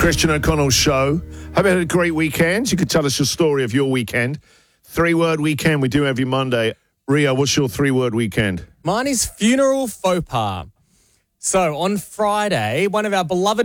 Christian O'Connell's show. Hope you had a great weekend. You could tell us your story of your weekend. 3-word weekend we do every Monday. Rio, what's your 3-word weekend? Mine is funeral faux pas. So on Friday, one of our beloved